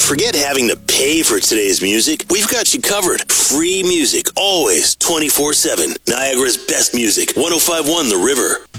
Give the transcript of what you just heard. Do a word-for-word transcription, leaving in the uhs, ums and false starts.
Forget having to pay for today's music. We've got you covered. Free music, always, twenty-four seven. Niagara's best music, one oh five point one The River.